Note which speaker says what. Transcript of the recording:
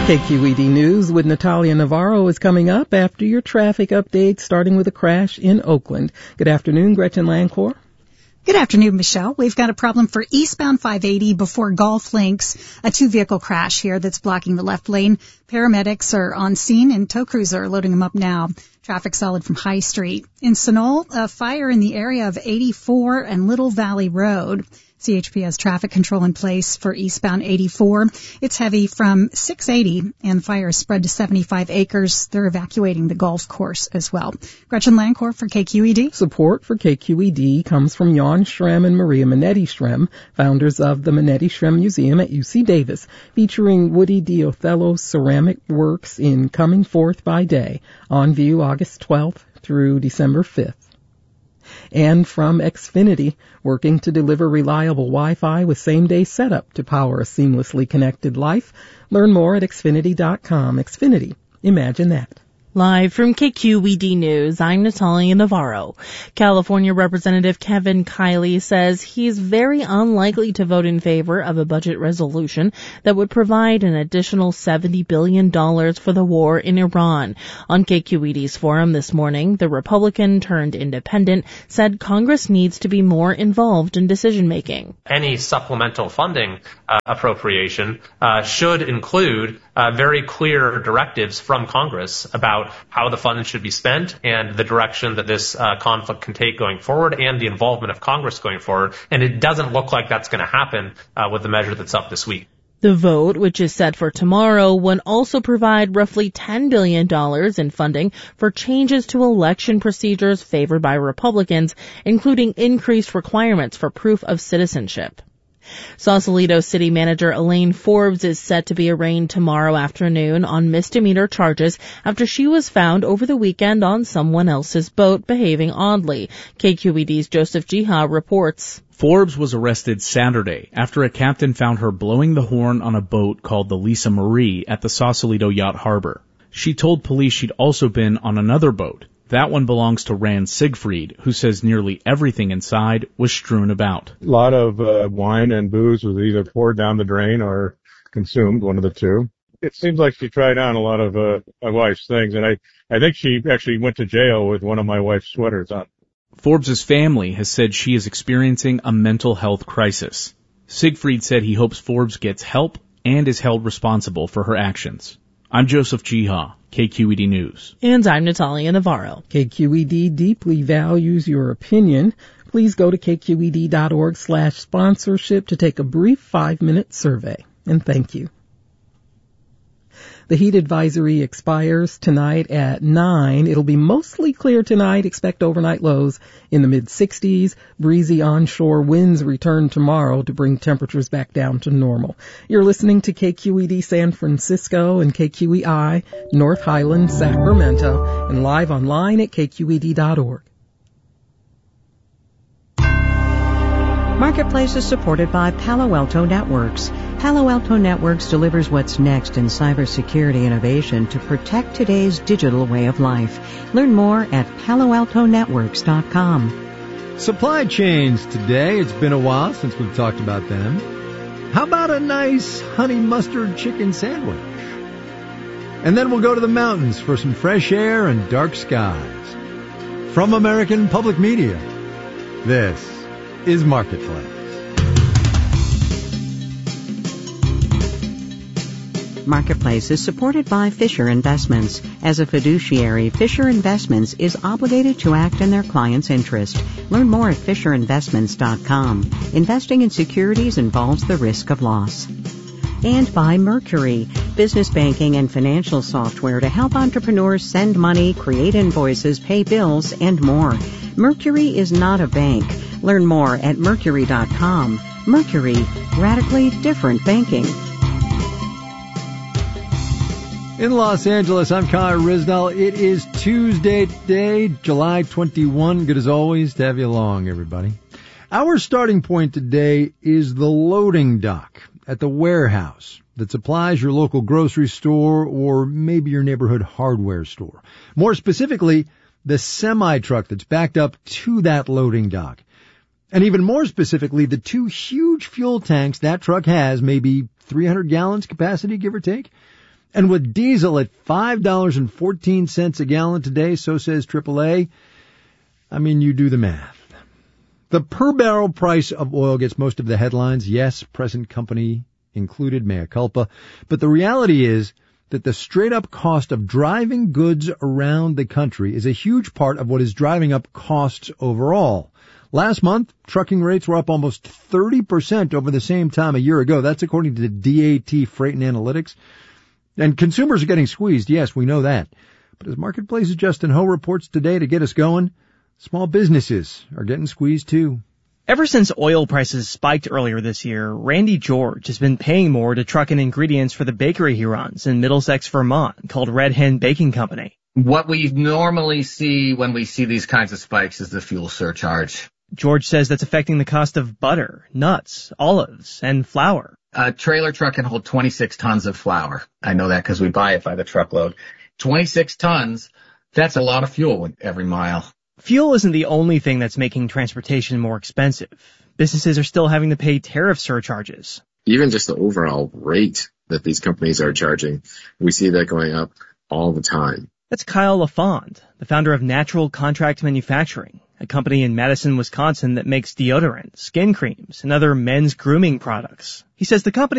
Speaker 1: KQED News with Natalia Navarro is coming up after your traffic update, starting with a crash in Oakland. Good afternoon, Gretchen Lancourt.
Speaker 2: Good afternoon, Michelle. We've got a problem for eastbound 580 before Golf Links, a two-vehicle crash here that's blocking the left lane. Paramedics are on scene and tow crews are loading them up now. Traffic solid from High Street. In Sunol, a fire in the area of 84 and Little Valley Road. CHP has traffic control in place for eastbound 84. It's heavy from 680, and the fire is spread to 75 acres. They're evacuating the golf course as well. Gretchen Lancourt for KQED.
Speaker 1: Support for KQED comes from Jan Schrem and Maria Minetti Schrem, founders of the Minetti Schrem Museum at UC Davis, featuring Woody Diothello's ceramic works in Coming Forth by Day, on view August 12th through December 5th. And from Xfinity, working to deliver reliable Wi-Fi with same-day setup to power a seamlessly connected life. Learn more at Xfinity.com. Xfinity. Imagine that.
Speaker 3: Live from KQED News, I'm Natalia Navarro. California Representative Kevin Kiley says he's very unlikely to vote in favor of a budget resolution that would provide an additional $70 billion for the war in Iran. On KQED's forum this morning, the Republican turned independent said Congress needs to be more involved in decision-making.
Speaker 4: Any supplemental funding appropriation should include very clear directives from Congress about how the funds should be spent and the direction that this conflict can take going forward and the involvement of Congress going forward. And it doesn't look like that's going to happen with the measure that's up this week.
Speaker 3: The vote, which is set for tomorrow, would also provide roughly $10 billion in funding for changes to election procedures favored by Republicans, including increased requirements for proof of citizenship. Sausalito City Manager Elaine Forbes is set to be arraigned tomorrow afternoon on misdemeanor charges after she was found over the weekend on someone else's boat behaving oddly. KQED's Joseph Jiha reports.
Speaker 5: Forbes was arrested Saturday after a captain found her blowing the horn on a boat called the Lisa Marie at the Sausalito Yacht Harbor. She told police she'd also been on another boat. That one belongs to Rand Siegfried, who says nearly everything inside was strewn about.
Speaker 6: A lot of wine and booze was either poured down the drain or consumed, one of the two. It seems like she tried on a lot of my wife's things, and I think she actually went to jail with one of my wife's sweaters on.
Speaker 5: Forbes' family has said she is experiencing a mental health crisis. Siegfried said he hopes Forbes gets help and is held responsible for her actions. I'm Joseph Jiha, KQED News.
Speaker 3: And I'm Natalia Navarro.
Speaker 1: KQED deeply values your opinion. Please go to kqed.org/sponsorship to take a brief 5-minute survey. And thank you. The heat advisory expires tonight at 9. It'll be mostly clear tonight. Expect overnight lows in the mid-60s. Breezy onshore winds return tomorrow to bring temperatures back down to normal. You're listening to KQED San Francisco and KQEI North Highland, Sacramento, and live online at kqed.org.
Speaker 7: Marketplace is supported by Palo Alto Networks. Palo Alto Networks delivers what's next in cybersecurity innovation to protect today's digital way of life. Learn more at paloaltonetworks.com.
Speaker 8: Supply chains today. It's been a while since we've talked about them. How about a nice honey mustard chicken sandwich? And then we'll go to the mountains for some fresh air and dark skies. From American Public Media, this is Marketplace.
Speaker 7: Marketplace is supported by Fisher Investments. As a fiduciary, Fisher Investments is obligated to act in their client's interest. Learn more at FisherInvestments.com. Investing in securities involves the risk of loss. And by Mercury, business banking and financial software to help entrepreneurs send money, create invoices, pay bills, and more. Mercury is not a bank. Learn more at Mercury.com. Mercury, radically different banking.
Speaker 8: In Los Angeles, I'm Kai Rizdal. It is Tuesday today, July 21. Good as always to have you along, everybody. Our starting point today is the loading dock at the warehouse that supplies your local grocery store or maybe your neighborhood hardware store. More specifically, the semi-truck that's backed up to that loading dock. And even more specifically, the two huge fuel tanks that truck has, maybe 300 gallons capacity, give or take. And with diesel at $5.14 a gallon today, so says AAA, I mean, you do the math. The per barrel price of oil gets most of the headlines. Yes, present company included, mea culpa. But the reality is that the straight up cost of driving goods around the country is a huge part of what is driving up costs overall. Last month, trucking rates were up almost 30% over the same time a year ago. That's according to DAT Freight and Analytics. And consumers are getting squeezed. Yes, we know that. But as Marketplace's Justin Ho reports today to get us going, small businesses are getting squeezed too.
Speaker 9: Ever since oil prices spiked earlier this year, Randy George has been paying more to truck in ingredients for the bakery he runs in Middlesex, Vermont, called Red Hen Baking Company.
Speaker 10: What we normally see when we see these kinds of spikes is the fuel surcharge.
Speaker 9: George says that's affecting the cost of butter, nuts, olives, and flour.
Speaker 10: A trailer truck can hold 26 tons of flour. I know that because we buy it by the truckload. 26 tons, that's a lot of fuel every mile.
Speaker 9: Fuel isn't the only thing that's making transportation more expensive. Businesses are still having to pay tariff surcharges.
Speaker 11: Even just the overall rate that these companies are charging, we see that going up all the time.
Speaker 9: That's Kyle LaFond, the founder of Natural Contract Manufacturing, a company in Madison, Wisconsin that makes deodorant, skin creams, and other men's grooming products. He says the company